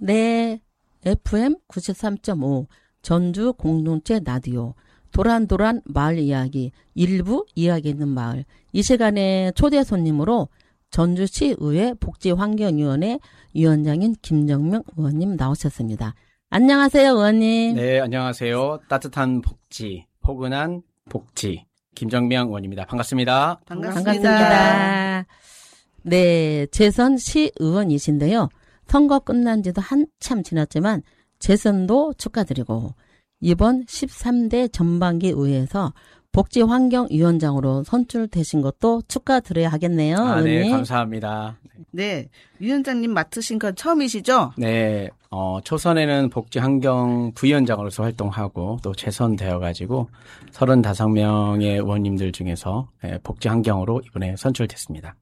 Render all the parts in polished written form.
네, FM 93.5 전주 공동체 라디오 도란도란 마을 이야기 일부 이야기 있는 마을. 이 시간에 초대 손님으로 전주시의회 복지환경위원회 위원장인 김정명 의원님 나오셨습니다. 안녕하세요, 의원님. 네, 안녕하세요. 따뜻한 복지, 포근한 복지 김정명 의원입니다. 반갑습니다. 반갑습니다. 네, 재선 시의원이신데요. 선거 끝난 지도 한참 지났지만 재선도 축하드리고 이번 13대 전반기 의회에서 복지환경위원장으로 선출되신 것도 축하드려야 하겠네요. 네, 감사합니다. 네, 위원장님 맡으신 건 처음이시죠? 네, 초선에는 복지환경 부위원장으로서 활동하고 또 재선되어가지고 35명의 의원님들 중에서 복지환경으로 이번에 선출됐습니다.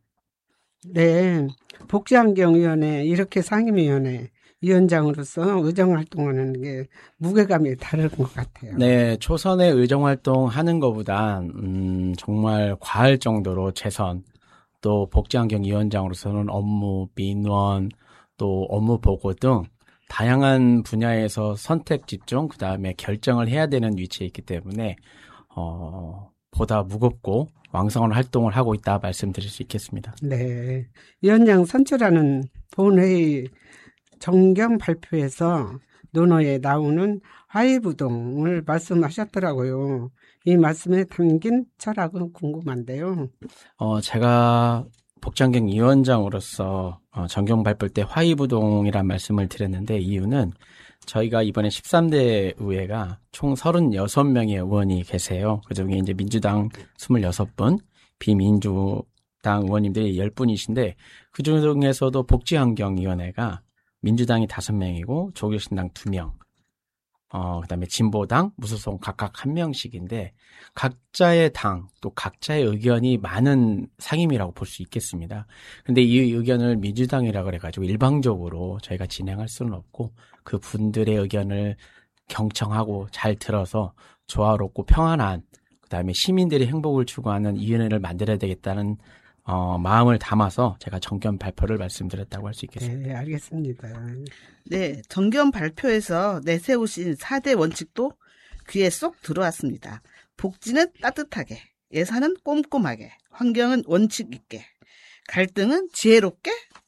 네, 복지환경위원회 이렇게 상임위원회 위원장으로서 의정활동하는 게 무게감이 다른 것 같아요. 네, 초선에 의정활동하는 것보다 정말 과할 정도로 재선, 또 복지환경위원장으로서는 업무, 민원, 또 업무 보고 등 다양한 분야에서 선택 집중, 그다음에 결정을 해야 되는 위치에 있기 때문에 보다 무겁고 왕성한 활동을 하고 있다 말씀드릴 수 있겠습니다. 네, 위원장 선출하는 본회의 정경 발표에서 논어에 나오는 화이부동을 말씀하셨더라고요. 이 말씀에 담긴 철학은 궁금한데요. 제가 복지환경위원장으로서 정경 발표 때 화이부동이란 말씀을 드렸는데 이유는 저희가 이번에 13대 의회가 총 36명의 의원이 계세요. 그중에 이제 민주당 26분, 비민주당 의원님들이 10분이신데 그 중에서도 복지환경위원회가 민주당이 5명이고 조국신당 2명, 그다음에 진보당, 무소속 각각 1명씩인데 각자의 당 또 각자의 의견이 많은 상임이라고 볼 수 있겠습니다. 근데 이 의견을 민주당이라 그래가지고 일방적으로 저희가 진행할 수는 없고 그 분들의 의견을 경청하고 잘 들어서 조화롭고 평안한 그다음에 시민들의 행복을 추구하는 위원회를 만들어야 되겠다는 마음을 담아서 제가 정견 발표를 말씀드렸다고 할 수 있겠습니다. 네, 알겠습니다. 네, 정견 발표에서 내세우신 4대 원칙도 귀에 쏙 들어왔습니다. 복지는 따뜻하게, 예산은 꼼꼼하게, 환경은 원칙 있게, 갈등은 지혜롭게.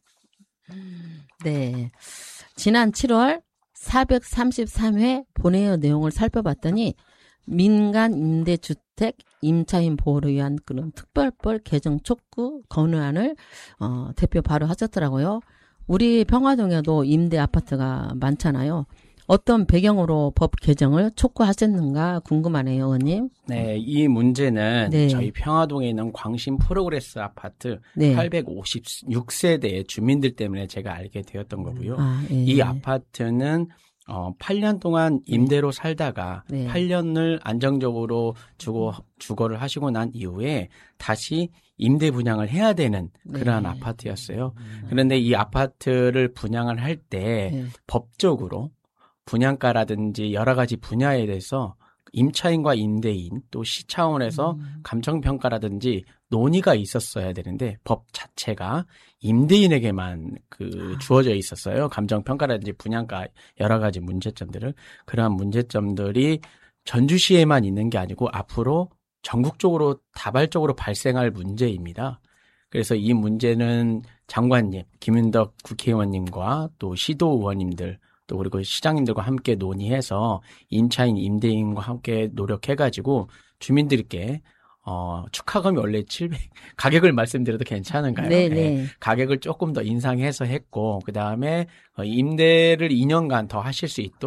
네, 지난 7월 433회 본회의 내용을 살펴봤더니 민간 임대주택 임차인 보호를 위한 그런 특별법 개정 촉구 건의안을 대표 바로 하셨더라고요. 우리 평화동에도 임대 아파트가 많잖아요. 어떤 배경으로 법 개정을 촉구하셨는가 궁금하네요, 의원님. 네, 이 문제는 네. 저희 평화동에 있는 광신 프로그레스 아파트 네. 856세대의 주민들 때문에 제가 알게 되었던 거고요. 예. 이 아파트는 8년 동안 임대로 살다가 네. 8년을 안정적으로 주거를 하시고 난 이후에 다시 임대 분양을 해야 되는 그러한 네. 아파트였어요. 그런데 이 아파트를 분양을 할 때 네. 법적으로 분양가라든지 여러 가지 분야에 대해서 임차인과 임대인 또 시 차원에서 감정평가라든지 논의가 있었어야 되는데 법 자체가 임대인에게만 주어져 있었어요. 감정평가라든지 분양가 여러 가지 문제점들을. 그러한 문제점들이 전주시에만 있는 게 아니고 앞으로 전국적으로 다발적으로 발생할 문제입니다. 그래서 이 문제는 장관님, 김윤덕 국회의원님과 또 시도 의원님들 또 그리고 시장님들과 함께 논의해서 임차인, 임대인과 함께 노력해가지고 주민들께 축하금이 원래 700 가격을 말씀드려도 괜찮은가요? 네네. 네, 가격을 조금 더 인상해서 했고 그 다음에 임대를 2년간 더 하실 수 있도록